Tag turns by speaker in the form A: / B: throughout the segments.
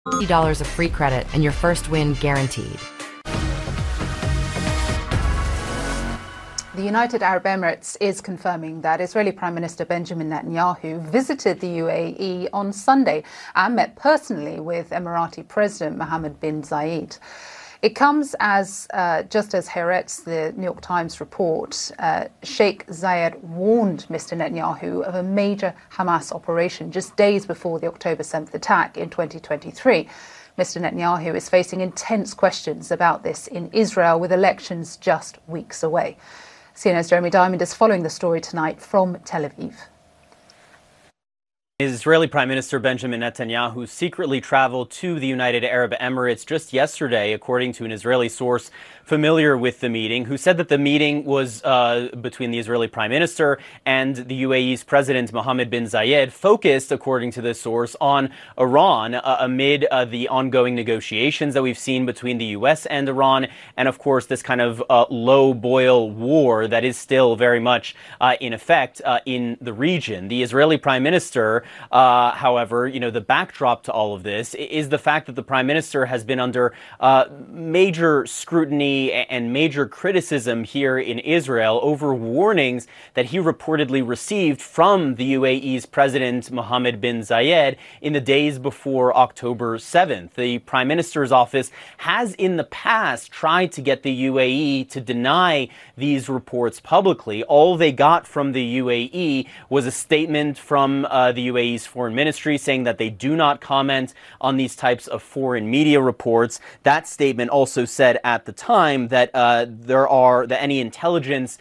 A: $50 of free credit and your first win guaranteed.
B: The United Arab Emirates is confirming that Israeli Prime Minister Benjamin Netanyahu visited the UAE on Sunday and met personally with Emirati President Mohammed bin Zayed. It comes as, just as Haaretz, the New York Times report, Sheikh Zayed warned Mr. Netanyahu of a major Hamas operation just days before the October 7th attack in 2023. Mr. Netanyahu is facing intense questions about this in Israel, with elections just weeks away. CNN's Jeremy Diamond is following the story tonight from Tel Aviv.
C: Israeli Prime Minister Benjamin Netanyahu secretly traveled to the United Arab Emirates just yesterday, according to an Israeli source familiar with the meeting, who said that the meeting was between the Israeli Prime Minister and the UAE's President Mohammed bin Zayed, focused, according to this source, on Iran amid the ongoing negotiations that we've seen between the U.S. and Iran, and of course this kind of low-boil war that is still very much in effect in the region. The Israeli Prime Minister, however, the backdrop to all of this is the fact that the Prime Minister has been under major scrutiny and major criticism here in Israel over warnings that he reportedly received from the UAE's President Mohammed bin Zayed in the days before October 7th. The Prime Minister's office has in the past tried to get the UAE to deny these reports publicly. All they got from the UAE was a statement from the UAE's foreign ministry saying that they do not comment on these types of foreign media reports. That statement also said at the time that any intelligence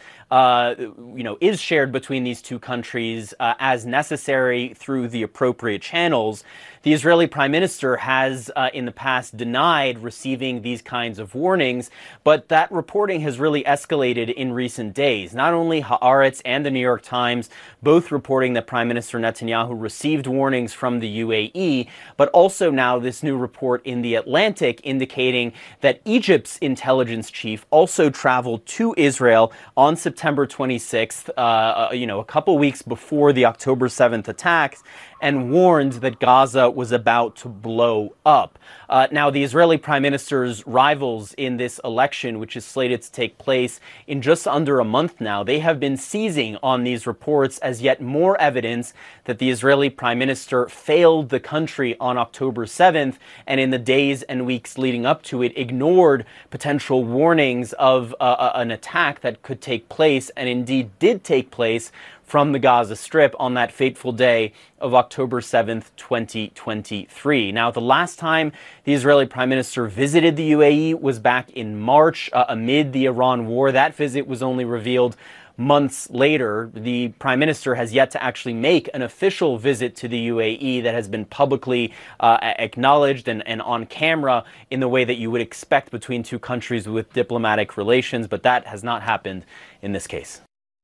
C: is shared between these two countries as necessary through the appropriate channels. The Israeli Prime Minister has in the past denied receiving these kinds of warnings, but that reporting has really escalated in recent days. Not only Haaretz and the New York Times both reporting that Prime Minister Netanyahu received warnings from the UAE, but also now this new report in The Atlantic indicating that Egypt's intelligence chief also traveled to Israel on September 26th, a couple weeks before the October 7th attacks, and warned that Gaza was about to blow up. Now, the Israeli Prime Minister's rivals in this election, which is slated to take place in just under a month now, they have been seizing on these reports as yet more evidence that the Israeli Prime Minister failed the country on October 7th, and in the days and weeks leading up to it, ignored potential warnings of an attack that could take place, and indeed did take place, from the Gaza Strip on that fateful day of October 7th, 2023. Now, the last time the Israeli Prime Minister visited the UAE was back in March amid the Iran war. That visit was only revealed months later. The Prime Minister has yet to actually make an official visit to the UAE that has been publicly acknowledged and on camera in the way that you would expect between two countries with diplomatic relations, but that has not happened in this case.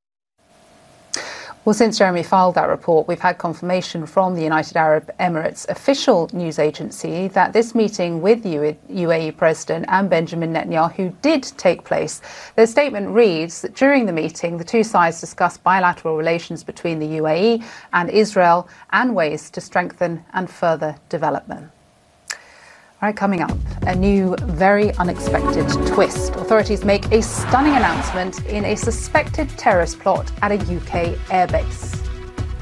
B: Well, since Jeremy filed that report, we've had confirmation from the United Arab Emirates official news agency that this meeting with UAE President and Benjamin Netanyahu did take place. Their statement reads that during the meeting, the two sides discussed bilateral relations between the UAE and Israel and ways to strengthen and further development. All right, coming up, a new, very unexpected twist. Authorities make a stunning announcement in a suspected terrorist plot at a UK airbase.